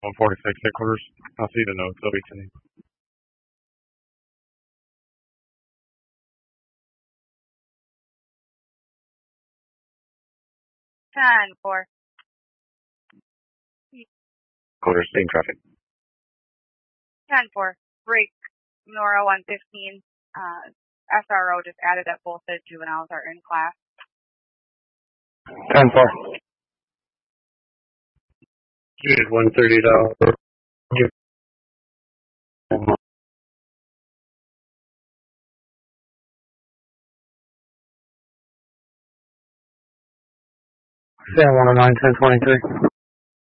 146 headquarters. I'll see the notes. They'll be today. Ten four. Quarters, same traffic. 10-4. Break Nora 115. SRO just added that both the juveniles are in class. 10-4. Unit 130 $. San 109 1023.